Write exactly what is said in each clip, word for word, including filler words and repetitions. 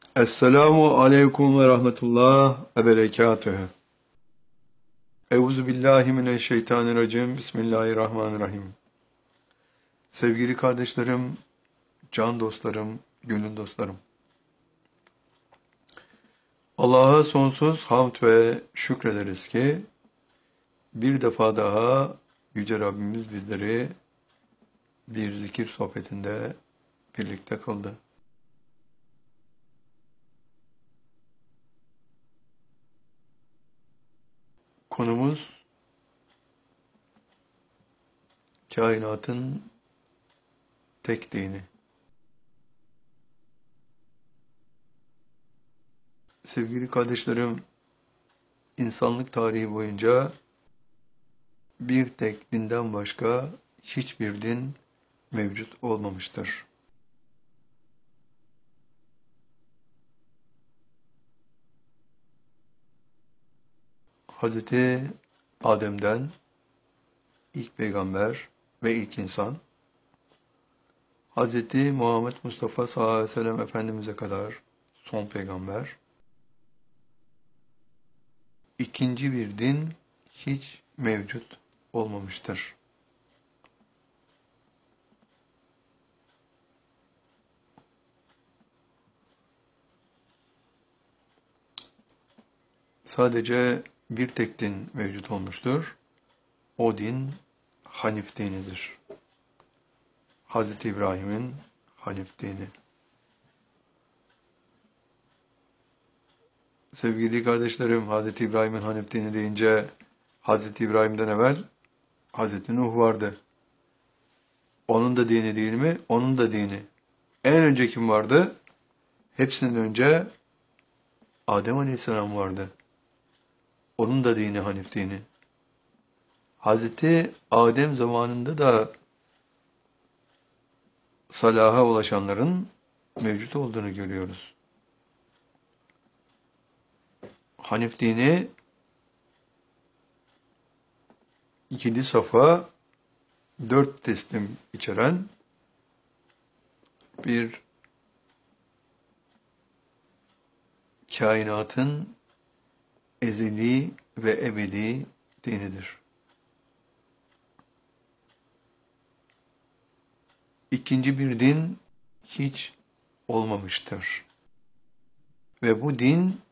Esselamu aleyküm ve rahmetullah ve berekatühü. Euzu billahi mineşşeytanirracim. Bismillahirrahmanirrahim. Sevgili kardeşlerim, can dostlarım, gönül dostlarım. Allah'a sonsuz hamd ve şükrederiz ki bir defa daha Yüce Rabbimiz bizleri bir zikir sohbetinde birlikte kıldı. Konumuz kainatın tek dini. Sevgili kardeşlerim, insanlık tarihi boyunca bir tek dinden başka hiçbir din mevcut olmamıştır. Hazreti Adem'den ilk peygamber ve ilk insan, Hazreti Muhammed Mustafa sallallahu aleyhi ve sellem Efendimiz'e kadar son peygamber, ikinci bir din hiç mevcut olmamıştır. Sadece bir tek din mevcut olmuştur. O din Hanif dinidir. Hazreti İbrahim'in Hanif dini. Sevgili kardeşlerim, Hazreti İbrahim'in Hanif dini deyince Hazreti İbrahim'den evvel Hazreti Nuh vardı. Onun da dini değil mi? Onun da dini. En önce kim vardı? Hepsinden önce Adem Aleyhisselam vardı. Onun da dini Hanif dini. Hazreti Adem zamanında da salaha ulaşanların mevcut olduğunu görüyoruz. Hanif dini yedi safa, dört teslim içeren bir kainatın ezeli ve ebedi dinidir. İkinci bir din hiç olmamıştır. Ve bu din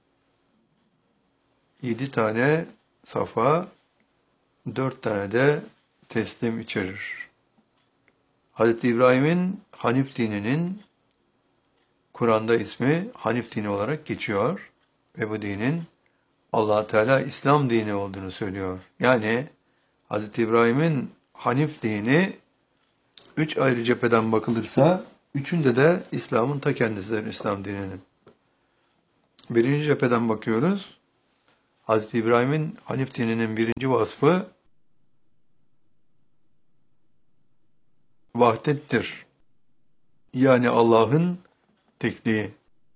yedi tane safa, dört tane de teslim içerir. Hazreti İbrahim'in Hanif dininin Kur'an'da ismi Hanif dini olarak geçiyor ve bu dinin Allah Teala İslam dini olduğunu söylüyor. Yani Hazreti İbrahim'in Hanif dini üç ayrı cepheden bakılırsa üçünde de İslam'ın ta kendisidir, İslam dininin. Birinci cepheden bakıyoruz. Hazreti İbrahim'in Hanif dininin birinci vasfı vahdettir. Yani Allah'ın tekliği.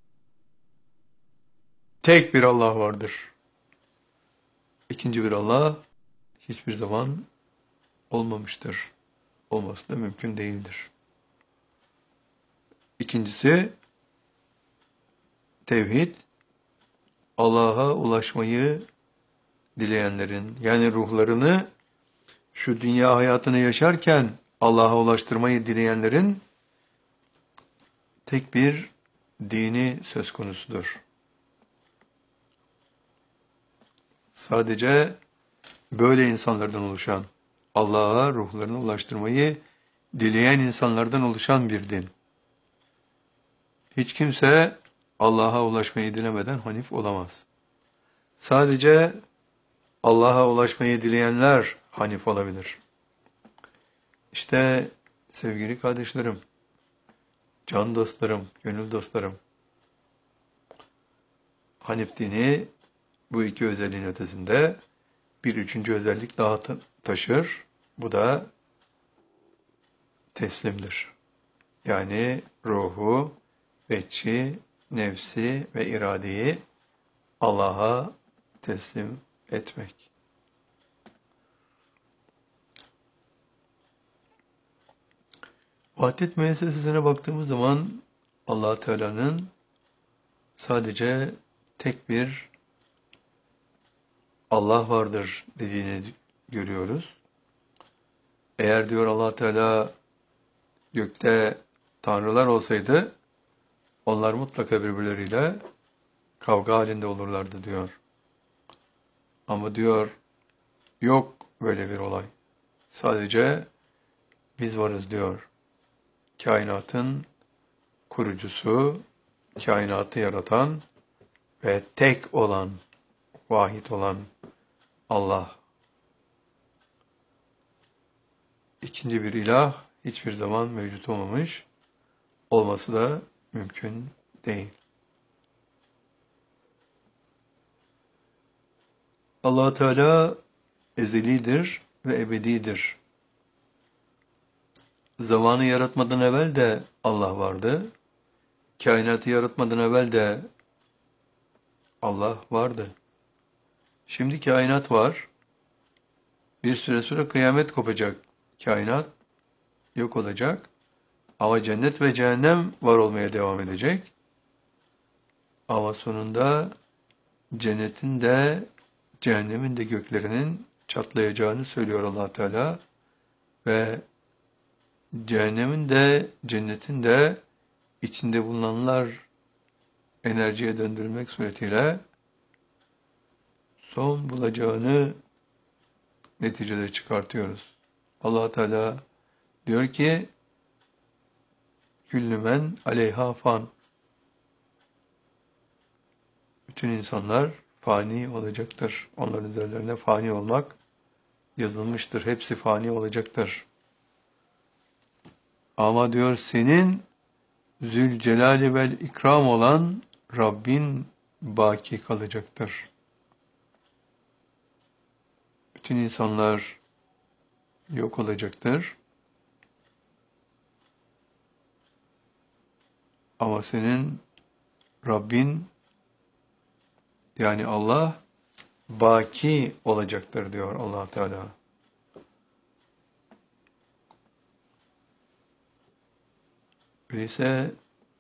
Tek bir Allah vardır. İkinci bir Allah hiçbir zaman olmamıştır. Olması da mümkün değildir. İkincisi, tevhid, Allah'a ulaşmayı dileyenlerin, yani ruhlarını şu dünya hayatını yaşarken Allah'a ulaştırmayı dileyenlerin tek bir dini söz konusudur. Sadece böyle insanlardan oluşan, Allah'a ruhlarını ulaştırmayı dileyen insanlardan oluşan bir din. Hiç kimse Allah'a ulaşmayı dilemeden Hanif olamaz. Sadece Allah'a ulaşmayı dileyenler Hanif olabilir. İşte sevgili kardeşlerim, can dostlarım, gönül dostlarım, Hanif dini bu iki özelliğin ötesinde bir üçüncü özellik daha taşır. Bu da teslimdir. Yani ruhu, vecci, nefsi ve iradeyi Allah'a teslim etmek. Vahdet müessesesine baktığımız zaman Allah Teala'nın sadece tek bir Allah vardır dediğini görüyoruz. Eğer diyor Allah Teala gökte tanrılar olsaydı onlar mutlaka birbirleriyle kavga halinde olurlardı diyor. Ama diyor yok böyle bir olay. Sadece biz varız diyor. Kainatın kurucusu, kainatı yaratan ve tek olan, vahid olan Allah. İkinci bir ilah hiçbir zaman mevcut olmamış, olması da mümkün değil. Allah Teala ezelidir ve ebedidir. Zamanı yaratmadan evvel de Allah vardı. Kainatı yaratmadan evvel de Allah vardı. Şimdi kainat var. Bir süre sonra kıyamet kopacak. Kainat yok olacak. Ama cennet ve cehennem var olmaya devam edecek. Ama sonunda cennetin de cehennemin de göklerinin çatlayacağını söylüyor Allah Teala. Ve cehennemin de cennetin de içinde bulunanlar enerjiye döndürülmek suretiyle son bulacağını neticede çıkartıyoruz. Allah Teala diyor ki küllü men aleyha fan. Bütün insanlar fani olacaktır. Onların üzerlerine fani olmak yazılmıştır. Hepsi fani olacaktır. Ama diyor senin Zülcelal vel İkram olan Rabbin baki kalacaktır. Bütün insanlar yok olacaktır. Ama senin Rabbin yani Allah baki olacaktır diyor Allah Teala. Öyleyse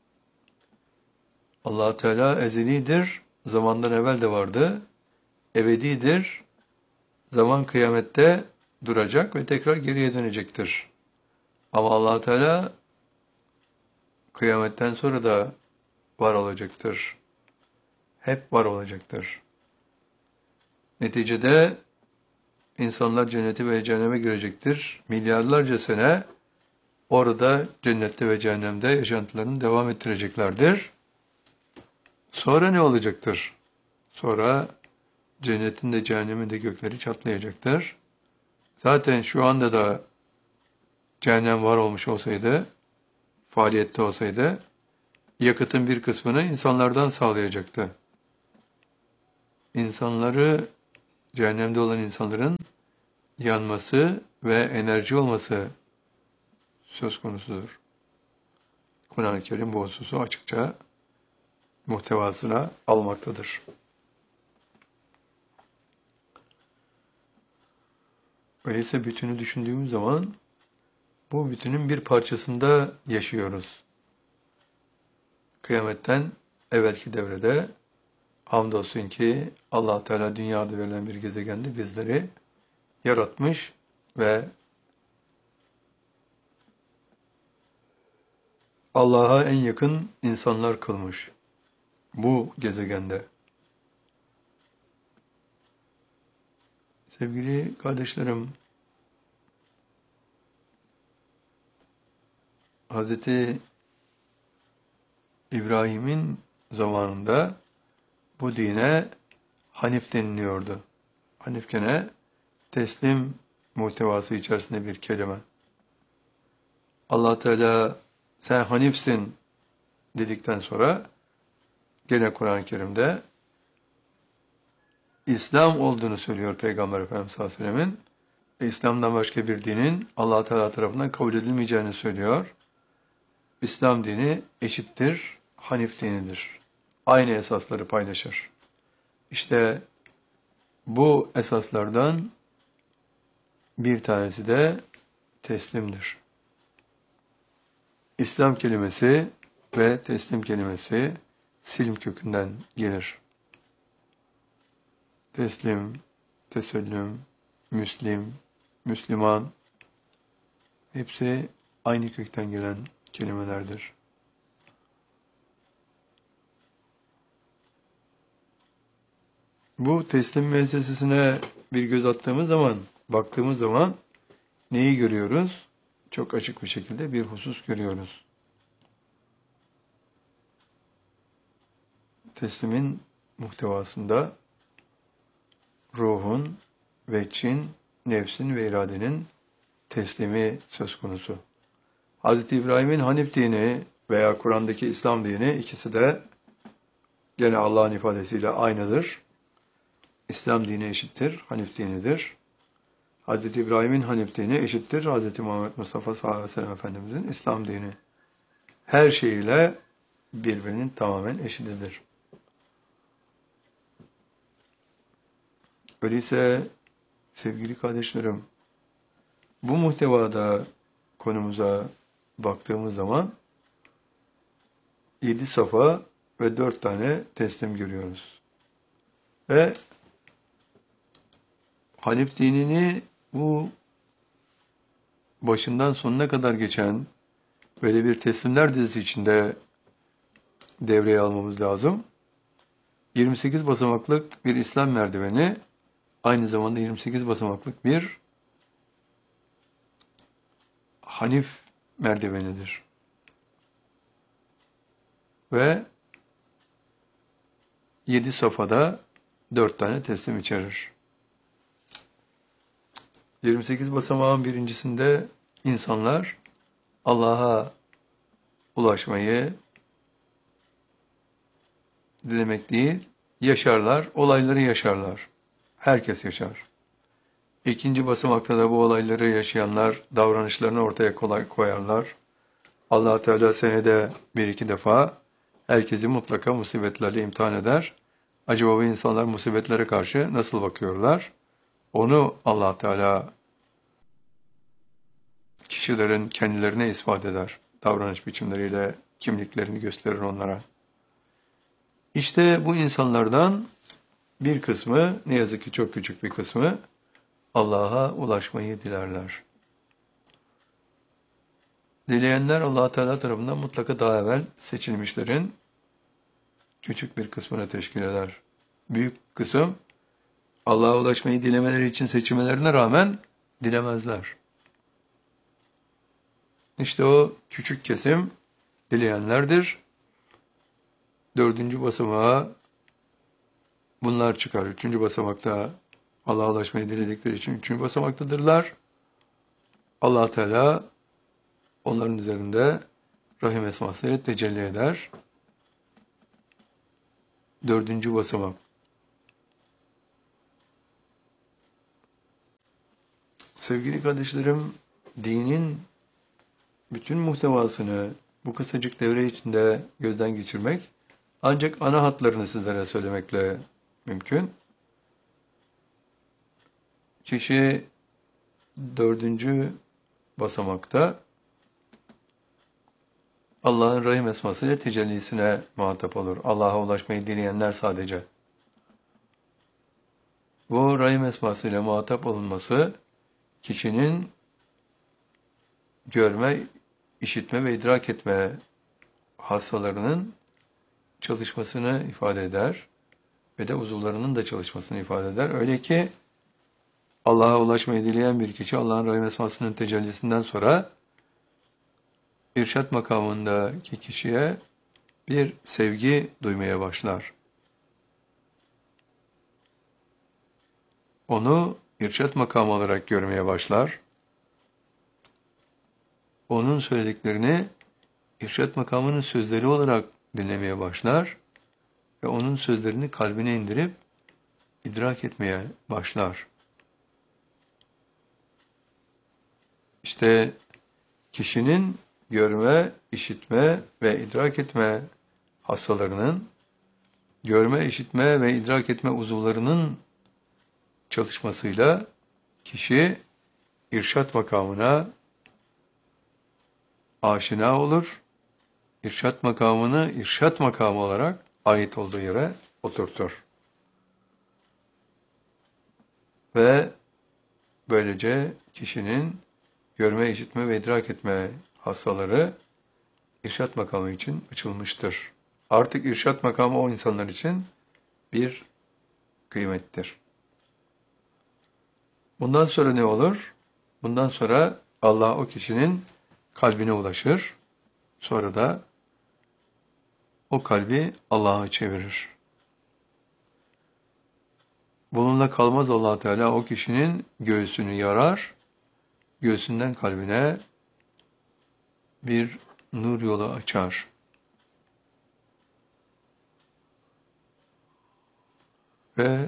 Allah Teala ezelidir, zamandan evvel de vardı, ebedidir, zaman kıyamette duracak ve tekrar geriye dönecektir. Ama Allah Teala kıyametten sonra da var olacaktır. Hep var olacaktır. Neticede insanlar cenneti ve cehenneme girecektir. Milyarlarca sene orada cennette ve cehennemde yaşantılarını devam ettireceklerdir. Sonra ne olacaktır? Sonra cennetin de cehennemin de gökleri çatlayacaktır. Zaten şu anda da cehennem var olmuş olsaydı, faaliyette olsaydı, yakıtın bir kısmını insanlardan sağlayacaktı. İnsanları, cehennemde olan insanların yanması ve enerji olması söz konusudur. Kur'an-ı Kerim bu hususu açıkça muhtevasına almaktadır. Öyleyse bütünü düşündüğümüz zaman bu bütünün bir parçasında yaşıyoruz. Kıyametten evvelki devrede hamdolsun ki Allah Teala dünyada verilen bir gezegende bizleri yaratmış ve Allah'a en yakın insanlar kılmış bu gezegende. Sevgili kardeşlerim, Hazreti İbrahim'in zamanında bu dine Hanif deniliyordu. Hanif gene teslim muhtevası içerisinde bir kelime. Allah Teala sen Hanifsin dedikten sonra gene Kur'an-ı Kerim'de İslam olduğunu söylüyor Peygamber Efendimiz sallallahu aleyhi ve sellem'in. Ve İslam'dan başka bir dinin Allah Teala tarafından kabul edilmeyeceğini söylüyor. İslam dini eşittir, Hanif dinidir. Aynı esasları paylaşır. İşte bu esaslardan bir tanesi de teslimdir. İslam kelimesi ve teslim kelimesi silm kökünden gelir. Teslim, tesellüm, müslim, müslüman hepsi aynı kökten gelen kelimelerdir. Bu teslim müessesesine bir göz attığımız zaman, baktığımız zaman neyi görüyoruz? Çok açık bir şekilde bir husus görüyoruz. Teslimin muhtevasında ruhun, veçin, nefsin ve iradenin teslimi söz konusu. Hazreti İbrahim'in Hanif dini veya Kur'an'daki İslam dini ikisi de gene Allah'ın ifadesiyle aynıdır. İslam dini eşittir, Hanif dinidir. Hazreti İbrahim'in Hanif dini eşittir, Hazreti Muhammed Mustafa sallallahu aleyhi ve sellem Efendimizin İslam dini. Her şeyiyle birbirinin tamamen eşitidir. Öyleyse sevgili kardeşlerim, bu muhtevada konumuza baktığımız zaman yedi safa ve dört tane teslim görüyoruz. Ve Hanif dinini bu başından sonuna kadar geçen böyle bir teslimler dizisi içinde devreye almamız lazım. yirmi sekiz basamaklık bir İslam merdiveni, aynı zamanda yirmi sekiz basamaklık bir Hanif merdivenidir. Ve yedi safhada dört tane teslim içerir. yirmi sekiz basamağın birincisinde insanlar Allah'a ulaşmayı dilemek değil, yaşarlar, olayları yaşarlar. Herkes yaşar. İkinci basamakta da bu olayları yaşayanlar davranışlarını ortaya kolay koyarlar. Allah Teala senede bir iki defa herkesi mutlaka musibetlerle imtihan eder. Acaba bu insanlar musibetlere karşı nasıl bakıyorlar? Onu Allah Teala kişilerin kendilerine ispat eder. Davranış biçimleriyle kimliklerini gösterir onlara. İşte bu insanlardan bir kısmı, ne yazık ki çok küçük bir kısmı, Allah'a ulaşmayı dilerler. Dileyenler Allah Teala tarafından mutlaka daha evvel seçilmişlerin küçük bir kısmını teşkil eder. Büyük kısım Allah'a ulaşmayı dilemeleri için seçilmelerine rağmen dilemezler. İşte o küçük kesim dileyenlerdir. Dördüncü basamağa bunlar çıkar. Üçüncü basamakta Allah'a ulaşmayı diledikleri için üçüncü basamaktadırlar. Allah Teala onların üzerinde Rahim esmasıyla tecelli eder. Dördüncü basamak. Sevgili kardeşlerim, dinin bütün muhtevasını bu kısacık devre içinde gözden geçirmek ancak ana hatlarını sizlere söylemekle mümkün. Kişi dördüncü basamakta Allah'ın Rahim esmasıyla tecellisine muhatap olur. Allah'a ulaşmayı dileyenler sadece. Bu Rahim esmasıyla muhatap olunması kişinin görme, işitme ve idrak etme hassalarının çalışmasını ifade eder ve de uzuvlarının da çalışmasını ifade eder. Öyle ki Allah'a ulaşmayı dileyen bir kişi Allah'ın Rahim esmasının tecellisinden sonra irşat makamındaki kişiye bir sevgi duymaya başlar. Onu irşat makamı olarak görmeye başlar. Onun söylediklerini irşat makamının sözleri olarak dinlemeye başlar ve onun sözlerini kalbine indirip idrak etmeye başlar. İşte kişinin görme, işitme ve idrak etme hassalarının, görme, işitme ve idrak etme uzuvlarının çalışmasıyla kişi irşat makamına aşina olur. İrşat makamını irşat makamı olarak ait olduğu yere oturtur. Ve böylece kişinin görme, işitme ve idrak etme hastaları irşat makamı için açılmıştır. Artık irşat makamı o insanlar için bir kıymettir. Bundan sonra ne olur? Bundan sonra Allah o kişinin kalbine ulaşır. Sonra da o kalbi Allah'a çevirir. Bununla kalmaz Allah Teala, o kişinin göğsünü yarar, göğsünden kalbine bir nur yolu açar. Ve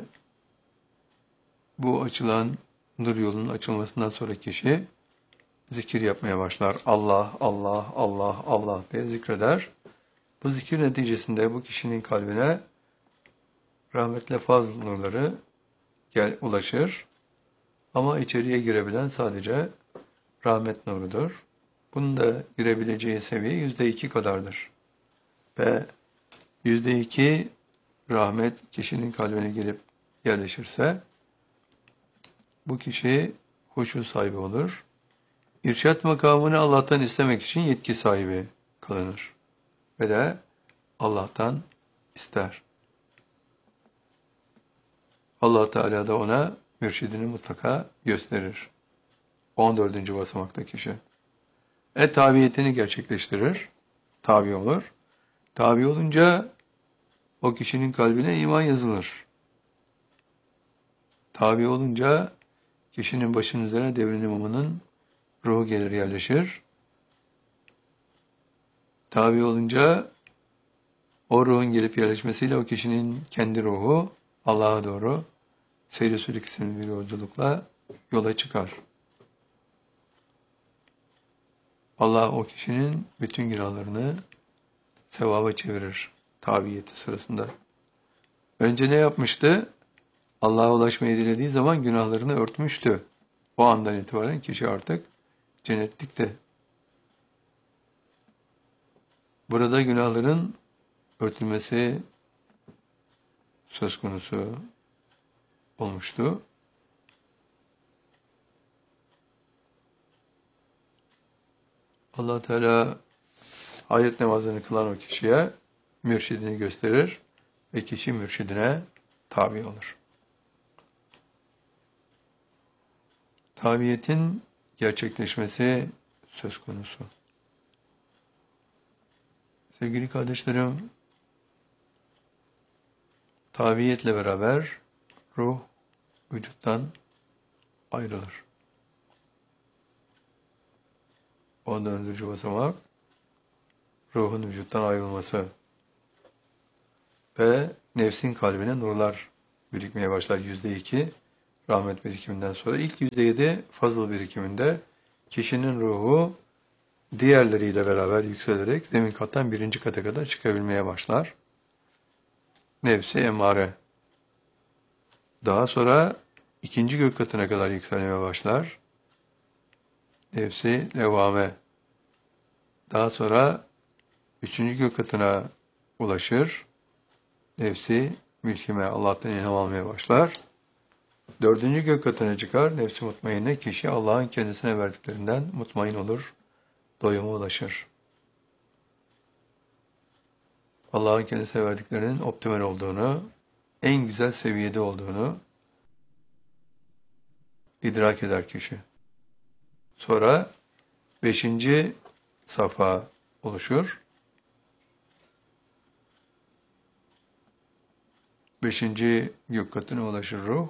bu açılan nur yolunun açılmasından sonra kişi zikir yapmaya başlar. Allah, Allah, Allah, Allah diye zikreder. Bu zikir neticesinde bu kişinin kalbine rahmetle fazl nurları gel, ulaşır. Ama içeriye girebilen sadece rahmet nurudur. Bunun da girebileceği seviye yüzde iki kadardır. Ve yüzde iki rahmet kişinin kalbine girip yerleşirse bu kişi huşu sahibi olur. İrşat makamını Allah'tan istemek için yetki sahibi kılınır. Ve de Allah'tan ister. Allah Teala da ona mürşidini mutlaka gösterir. on dördüncü basamakta kişi. E tabiyetini gerçekleştirir. Tabi olur. Tabi olunca o kişinin kalbine iman yazılır. Tabi olunca kişinin başının üzerine devrin imamının ruhu gelir yerleşir. Tabi olunca o ruhun gelip yerleşmesiyle o kişinin kendi ruhu Allah'a doğru seyri sülük isimli bir yolculukla yola çıkar. Allah o kişinin bütün günahlarını sevaba çevirir tabiyeti sırasında. Önce ne yapmıştı? Allah'a ulaşmayı dilediği zaman günahlarını örtmüştü. O andan itibaren kişi artık cennetlikte. Burada günahların örtülmesi söz konusu olmuştu. Allah Teala hayat namazını kılan o kişiye mürşidini gösterir ve kişi mürşidine tabi olur. Tabiyetin gerçekleşmesi söz konusu. Sevgili kardeşlerim, tabiyetle beraber ruh vücuttan ayrılır. on dördüncü basamak, ruhun vücuttan ayrılması ve nefsin kalbine nurlar birikmeye başlar. Yüzde iki rahmet birikiminden sonra ilk yüzde yedi fazıl birikiminde kişinin ruhu diğerleriyle beraber yükselerek zemin kattan birinci kata kadar çıkabilmeye başlar. Nefsi emmare. Daha sonra ikinci gök katına kadar yükselmeye başlar. Nefsi levvame. Daha sonra üçüncü gök katına ulaşır. Nefsi mülkime, Allah'tan ilham almaya başlar. Dördüncü gök katına çıkar. Nefsi mutmainne, kişi Allah'ın kendisine verdiklerinden mutmain olur. Doyuma ulaşır. Allah'ın kendisine verdiklerinin optimal olduğunu, en güzel seviyede olduğunu idrak eder kişi. Sonra beşinci safa oluşur. Beşinci gök katına ulaşır ruh.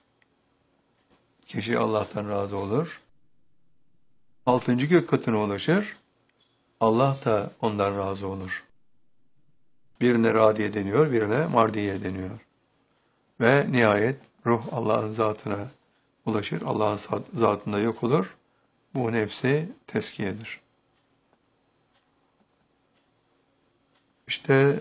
Kişi Allah'tan razı olur. Altıncı gök katına ulaşır. Allah da ondan razı olur. Birine radiye deniyor, birine mardiye deniyor. Ve nihayet ruh Allah'ın zatına ulaşır. Allah'ın zatında yok olur. Bu nefsi teskiyedir. İşte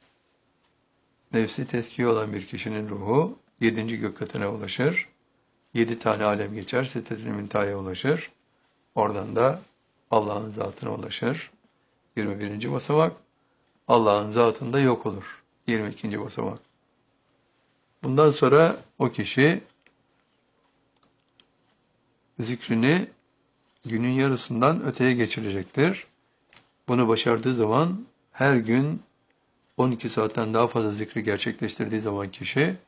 nefsi teskiye olan bir kişinin ruhu yedinci gök katına ulaşır. Yedi tane alem geçer, Sitet-i Münteha'ya ulaşır. Oradan da Allah'ın zatına ulaşır. yirmi birinci basamak, Allah'ın zatında yok olur. yirmi ikinci basamak. Bundan sonra o kişi zikrini günün yarısından öteye geçirecektir. Bunu başardığı zaman her gün on iki saatten daha fazla zikri gerçekleştirdiği zaman kişi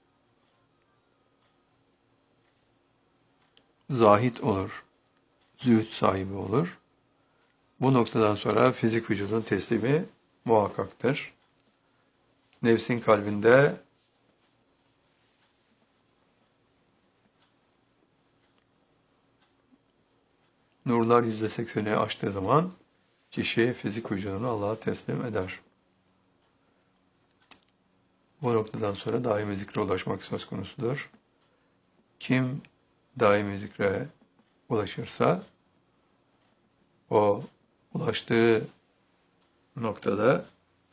zahit olur, zühd sahibi olur. Bu noktadan sonra fizik vücudun teslimi muhakkaktır. Nefsin kalbinde nurlar yüzde sekseni aştığı zaman kişi fizik vücudunu Allah'a teslim eder. Bu noktadan sonra daimi zikre ulaşmak söz konusudur. Kim daimi zikre ulaşırsa o ulaştığı noktada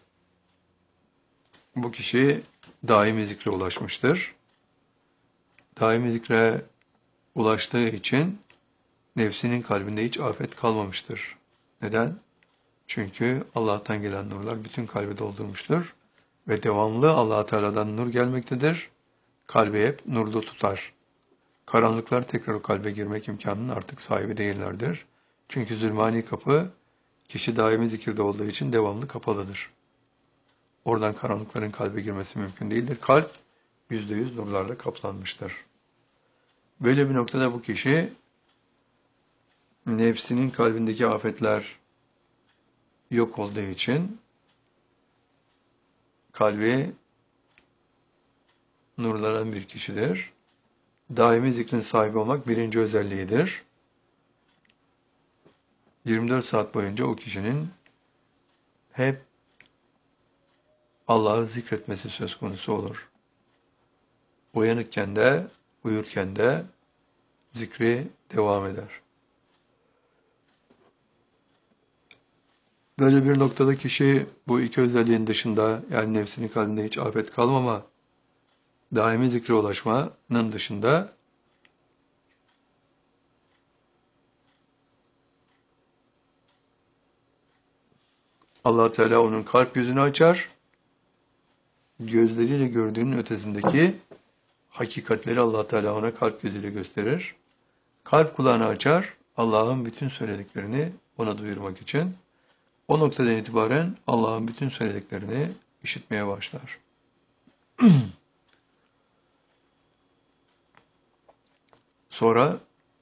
bu kişi daimi zikre ulaşmıştır. Daimi zikre ulaştığı için nefsinin kalbinde hiç afet kalmamıştır. Neden? Çünkü Allah'tan gelen nurlar bütün kalbi doldurmuştur ve devamlı Allah Teala'dan nur gelmektedir. Kalbi hep nurlu tutar. Karanlıklar tekrar o kalbe girmek imkanının artık sahibi değillerdir. Çünkü zulmani kapı kişi daimi zikirde olduğu için devamlı kapalıdır. Oradan karanlıkların kalbe girmesi mümkün değildir. Kalp yüzde yüz nurlarla kaplanmıştır. Böyle bir noktada bu kişi nefsinin kalbindeki afetler yok olduğu için kalbi nurlanan bir kişidir. Daimi zikrin sahibi olmak birinci özelliğidir. yirmi dört saat boyunca o kişinin hep Allah'ı zikretmesi söz konusu olur. Uyanıkken de, uyurken de zikri devam eder. Böyle bir noktada kişi bu iki özelliğin dışında, yani nefsinin kalbinde hiç afet kalmama, daimi zikre ulaşmanın dışında Allah Teala onun kalp yüzünü açar, gözleriyle gördüğünün ötesindeki hakikatleri Allah Teala ona kalp gözüyle gösterir. Kalp kulağını açar, Allah'ın bütün söylediklerini ona duyurmak için. O noktadan itibaren Allah'ın bütün söylediklerini işitmeye başlar. Sonra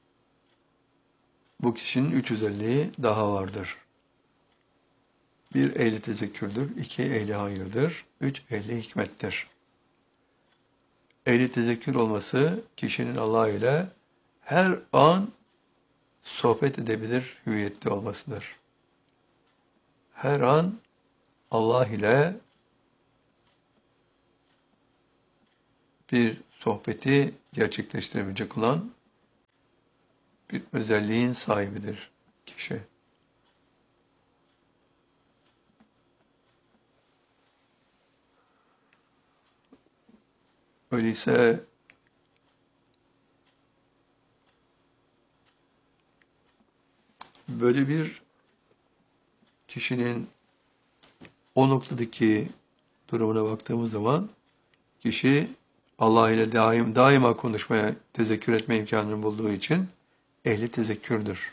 bu kişinin üç özelliği daha vardır. Bir, ehli tezekkürdür. İki, ehli hayırdır. Üç, ehli hikmettir. Ehli tezekkür olması kişinin Allah ile her an sohbet edebilir hüviyette olmasıdır. Her an Allah ile bir sohbeti gerçekleştirebilecek olan bir özelliğin sahibidir kişi. Öyleyse böyle bir kişinin o noktadaki durumuna baktığımız zaman kişi Allah ile daim, daima konuşmaya, tezekkür etme imkanını bulduğu için ehli tezekkürdür.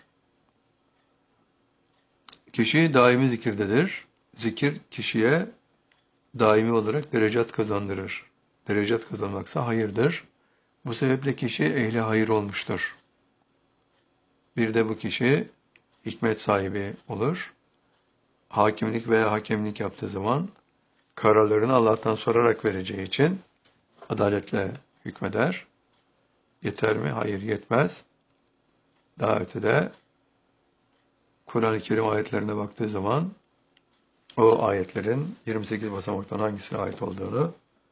Kişi daimi zikirdedir. Zikir kişiye daimi olarak derecat kazandırır. Derecat kazanmaksa hayırdır. Bu sebeple kişi ehli hayır olmuştur. Bir de bu kişi hikmet sahibi olur. Hakimlik veya hakemlik yaptığı zaman kararlarını Allah'tan sorarak vereceği için adaletle hükmeder. Yeter mi? Hayır, yetmez. Daha ötede Kur'an-ı Kerim ayetlerine baktığı zaman o ayetlerin yirmi sekiz basamaktan hangisine ait olduğunu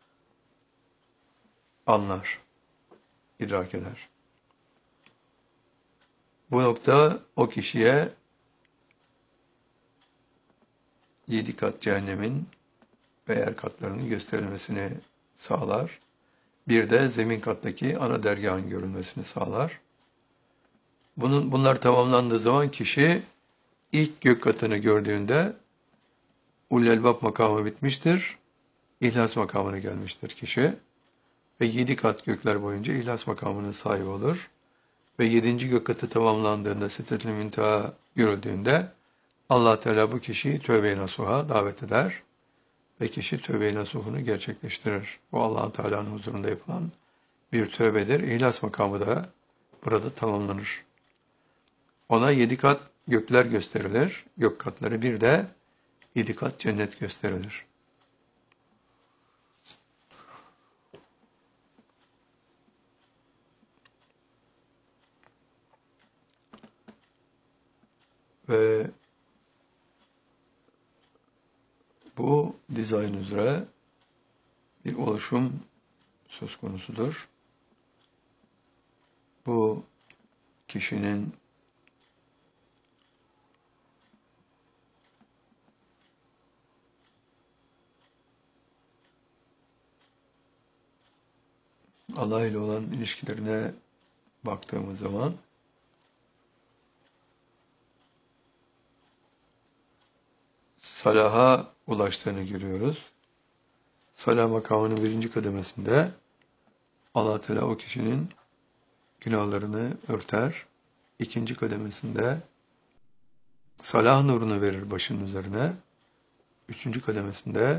anlar, idrak eder. Bu nokta o kişiye yedi kat cehennemin ve yer katlarının gösterilmesini sağlar. Bir de zemin kattaki ana dergahın görülmesini sağlar. Bunun, bunlar tamamlandığı zaman kişi ilk gök katını gördüğünde Ulul Elbab makamı bitmiştir. İhlas makamına gelmiştir kişi. Ve yedi kat gökler boyunca ihlas makamının sahibi olur. Ve yedinci gök katı tamamlandığında, Sidret-i Münteha yürüldüğünde Allah Teala bu kişiyi tövbe-i nasuha davet eder ve kişi tövbe-i nasuhunu gerçekleştirir. Bu Allah Teala'nın huzurunda yapılan bir tövbedir. İhlas makamı da burada tamamlanır. Ona yedi kat gökler gösterilir. Gök katları bir de yedi kat cennet gösterilir. Ve bu dizayn üzere bir oluşum söz konusudur. Bu kişinin Allah ile olan ilişkilerine baktığımız zaman salaha ulaştığını görüyoruz. Salah makamının birinci kademesinde Allah Teala o kişinin günahlarını örter. İkinci kademesinde salah nurunu verir başının üzerine. Üçüncü kademesinde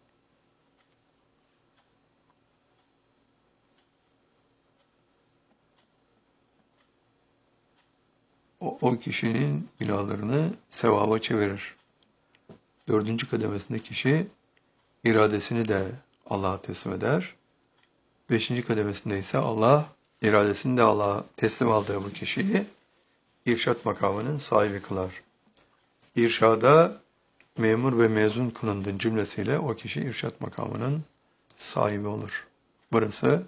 o, o kişinin günahlarını sevaba çevirir. Dördüncü kademesinde kişi iradesini de Allah'a teslim eder. Beşinci kademesinde ise Allah iradesini de Allah'a teslim aldığı bu kişiyi irşat makamının sahibi kılar. İrşada memur ve mezun kılındığın cümlesiyle o kişi irşat makamının sahibi olur. Burası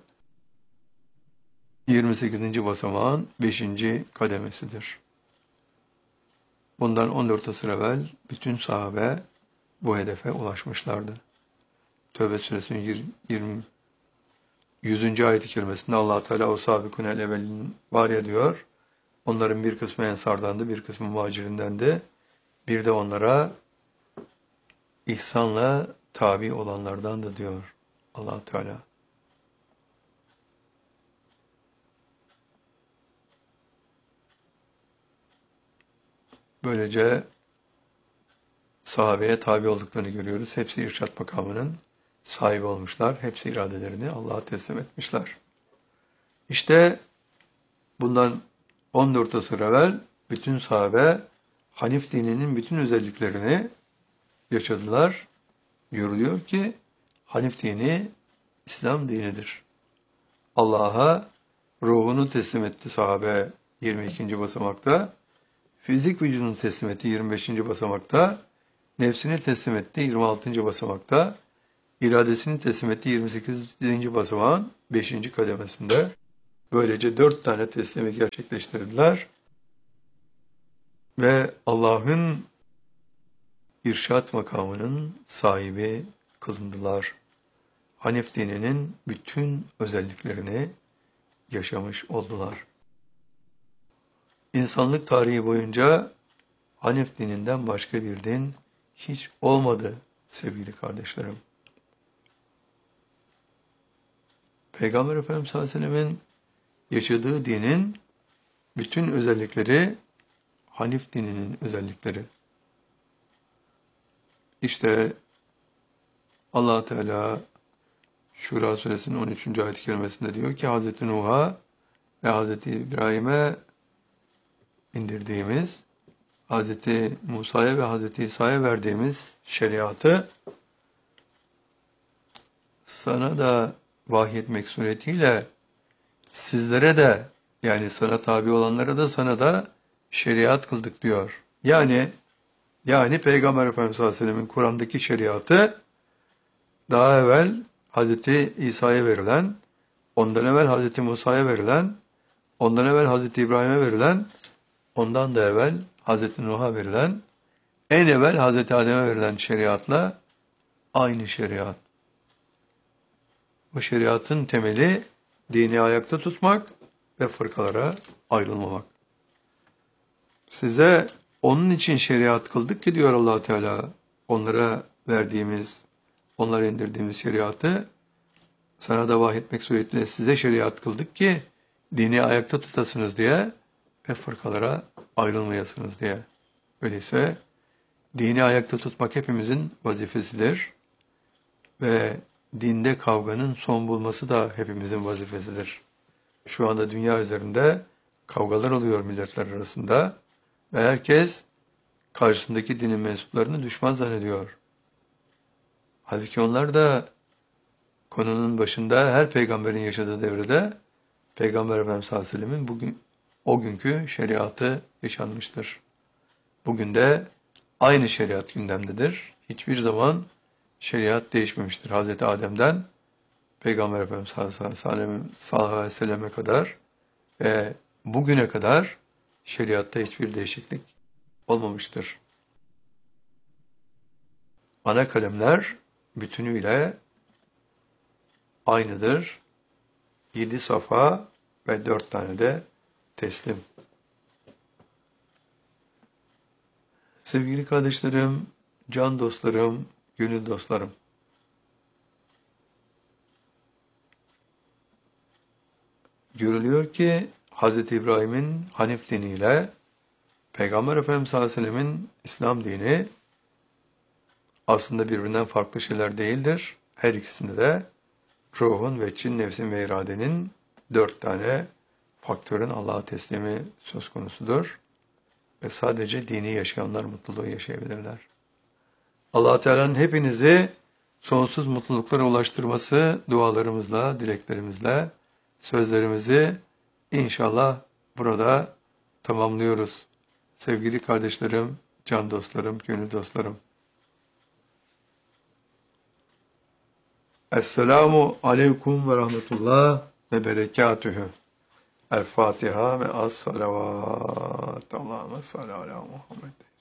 yirmi sekizinci basamağın beşinci kademesidir. Bundan on dört asır evvel bütün sahabe bu hedefe ulaşmışlardı. Tövbe suresinin yirmi yüzüncü ayet-i kerimesinde Allah Teala o sabikunel evvelin var ya diyor. Onların bir kısmı ensardandı, bir kısmı muhacirindendi. Bir de onlara ihsanla tabi olanlardan da diyor Allah Teala. Böylece sahabeye tabi olduklarını görüyoruz. Hepsi irşat makamının sahibi olmuşlar. Hepsi iradelerini Allah'a teslim etmişler. İşte bundan on dört asır evvel bütün sahabe Hanif dininin bütün özelliklerini yaşadılar. Görülüyor ki Hanif dini İslam dinidir. Allah'a ruhunu teslim etti sahabe yirmi ikinci basamakta. Fizik vücudunu teslim etti yirmi beşinci basamakta. Nefsini teslim etti yirmi altıncı basamakta. İradesini teslim etti yirmi sekizinci basamağın beşinci kademesinde. Böylece dört tane teslimi gerçekleştirdiler. Ve Allah'ın irşat makamının sahibi kılındılar. Hanif dininin bütün özelliklerini yaşamış oldular. İnsanlık tarihi boyunca Hanif dininden başka bir din hiç olmadı sevgili kardeşlerim. Peygamber Efendimiz sallallahu aleyhi ve sellem'in yaşadığı dinin bütün özellikleri Hanif dininin özellikleri. İşte Allah Teala Şura suresinin on üçüncü ayet-i kerimesinde diyor ki Hazreti Nuh'a ve Hazreti İbrahim'e indirdiğimiz, Hazreti Musa'ya ve Hazreti İsa'ya verdiğimiz şeriatı sana da vahyetmek suretiyle sizlere de, yani sana tabi olanlara da sana da şeriat kıldık diyor. Yani yani Peygamber Efendimiz sallallahu aleyhi ve sellem'in Kur'an'daki şeriatı daha evvel Hazreti İsa'ya verilen, ondan evvel Hazreti Musa'ya verilen, ondan evvel Hazreti İbrahim'e verilen, ondan da evvel Hazreti Nuh'a verilen, en evvel Hazreti Adem'e verilen şeriatla aynı şeriat. Bu şeriatın temeli dini ayakta tutmak ve fırkalara ayrılmamak. Size onun için şeriat kıldık ki diyor Allah Teala, onlara verdiğimiz onlara indirdiğimiz şeriatı sana da vahyetmek suretiyle size şeriat kıldık ki dini ayakta tutasınız diye ve fırkalara ayrılmayasınız diye. Öyleyse dini ayakta tutmak hepimizin vazifesidir ve dinde kavganın son bulması da hepimizin vazifesidir. Şu anda dünya üzerinde kavgalar oluyor milletler arasında ve herkes karşısındaki dinin mensuplarını düşman zannediyor. Halbuki onlar da konunun başında her peygamberin yaşadığı devrede Peygamber Efendimiz sallallahu aleyhi ve sellemin bugün, o günkü şeriatı yaşanmıştır. Bugün de aynı şeriat gündemdedir. Hiçbir zaman şeriat değişmemiştir. Hazreti Adem'den Peygamber Efendimiz sallallahu aleyhi ve selleme kadar ve bugüne kadar şeriatta hiçbir değişiklik olmamıştır. Ana kalemler bütünüyle aynıdır. Yedi safa ve dört tane de teslim. Sevgili kardeşlerim, can dostlarım, gönül dostlarım. Görülüyor ki Hz. İbrahim'in Hanif diniyle Peygamber Efendimiz sallallahu aleyhi ve sellemin İslam dini aslında birbirinden farklı şeyler değildir. Her ikisinde de ruhun ve çin, nefsin ve iradenin dört tane faktörün Allah'a teslimi söz konusudur. Ve sadece dini yaşayanlar mutluluğu yaşayabilirler. Allah Teala'nın hepinizi sonsuz mutluluklara ulaştırması dualarımızla, dileklerimizle, sözlerimizi inşallah burada tamamlıyoruz. Sevgili kardeşlerim, can dostlarım, gönül dostlarım. Esselamu aleyküm ve rahmetullah ve berekatühü. El Fatiha ve as-salavat. Allahümme salli ala Muhammed.